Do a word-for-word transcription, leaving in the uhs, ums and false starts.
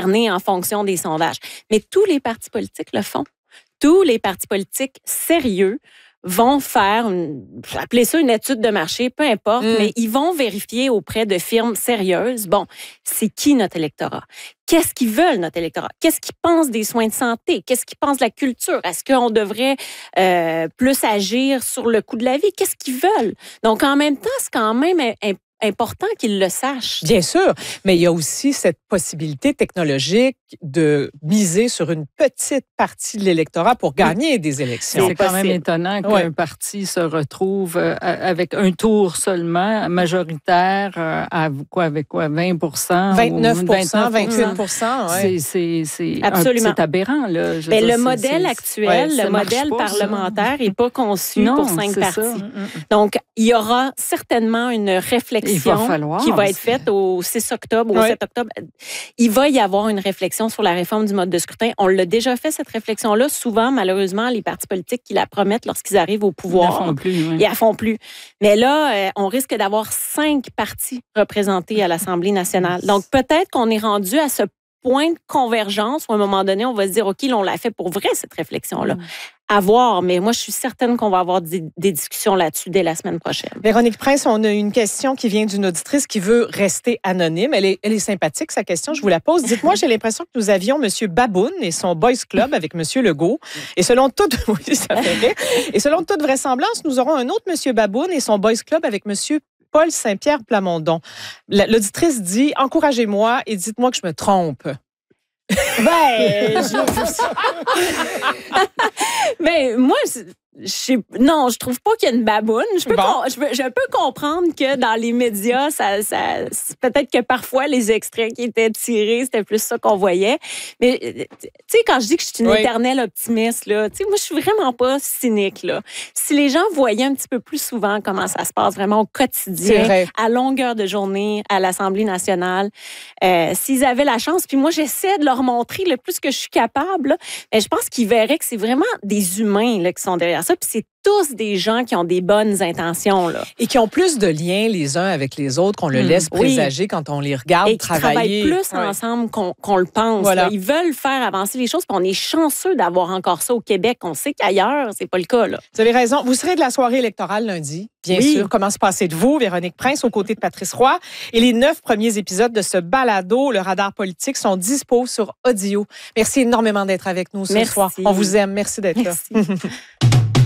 gouverner en fonction des sondages. Mais tous les partis politiques le font. Tous les partis politiques sérieux vont faire, une, appeler ça une étude de marché, peu importe, mm. mais ils vont vérifier auprès de firmes sérieuses, bon, c'est qui notre électorat? Qu'est-ce qu'ils veulent, notre électorat? Qu'est-ce qu'ils pensent des soins de santé? Qu'est-ce qu'ils pensent de la culture? Est-ce qu'on devrait euh, plus agir sur le coût de la vie? Qu'est-ce qu'ils veulent? Donc, en même temps, c'est quand même important important qu'ils le sachent. Bien sûr, mais il y a aussi cette possibilité technologique de miser sur une petite partie de l'électorat pour gagner oui. des élections. C'est quand même étonnant qu'un ouais. parti se retrouve avec un tour seulement, majoritaire, à quoi, avec quoi, vingt pour cent? vingt-neuf pour cent, vingt-huit pour cent, oui. C'est, c'est, Absolument. Un, c'est aberrant. Là. Mais dire, le modèle c'est, actuel, ouais, le modèle pas, parlementaire n'est pas conçu non, pour cinq partis. Ça. Donc, il y aura certainement une réflexion va falloir, qui va être faite au six octobre, au oui. sept octobre. Il va y avoir une réflexion sur la réforme du mode de scrutin. On l'a déjà fait, cette réflexion-là. Souvent, malheureusement, les partis politiques qui la promettent lorsqu'ils arrivent au pouvoir, ils ne la font plus. Oui. Ils la font plus. Mais là, euh, on risque d'avoir cinq partis représentés à l'Assemblée nationale. Donc, peut-être qu'on est rendu à ce point de convergence où, à un moment donné, on va se dire, OK, là, on l'a fait pour vrai, cette réflexion-là. Mm. À voir, mais moi, je suis certaine qu'on va avoir des, des discussions là-dessus dès la semaine prochaine. Véronique Prince, on a une question qui vient d'une auditrice qui veut rester anonyme. Elle est, elle est sympathique, sa question, je vous la pose. Dites-moi, j'ai l'impression que nous avions M. Baboun et son Boys Club avec M. Legault. Et selon toute, oui, ça fait rire. Et selon toute vraisemblance, nous aurons un autre M. Baboun et son Boys Club avec M. Paul Saint-Pierre Plamondon. L'auditrice dit, encouragez-moi et dites-moi que je me trompe. Ben, je... Mais moi, je, non, je trouve pas qu'il y a une baboune. Je peux, bon. con, je, peux, je peux comprendre que dans les médias, ça, ça, peut-être que parfois, les extraits qui étaient tirés, c'était plus ça qu'on voyait. Mais, tu sais, quand je dis que je suis une oui. éternelle optimiste, là, tu sais, moi, je suis vraiment pas cynique, là. Si les gens voyaient un petit peu plus souvent comment ça se passe vraiment au quotidien, à longueur de journée, à l'Assemblée nationale, euh, s'ils avaient la chance, puis moi, j'essaie de leur montrer le plus que je suis capable, là, mais je pense qu'ils verraient que c'est vraiment des humains, là, qui sont derrière ça. Puis c'est tous des gens qui ont des bonnes intentions. Là. Et qui ont plus de liens les uns avec les autres qu'on le laisse mmh, présager oui. quand on les regarde et travailler. Et qui travaillent plus ouais. ensemble qu'on, qu'on le pense. Voilà. Ils veulent faire avancer les choses, puis on est chanceux d'avoir encore ça au Québec. On sait qu'ailleurs, c'est pas le cas. Là. Vous avez raison. Vous serez de la soirée électorale lundi, bien oui. sûr. Comment se passer de vous, Véronique Prince, aux côtés de Patrice Roy. Et les neuf premiers épisodes de ce balado, le radar politique, sont dispo sur audio. Merci énormément d'être avec nous ce Merci. soir. On vous aime. Merci d'être Merci. là.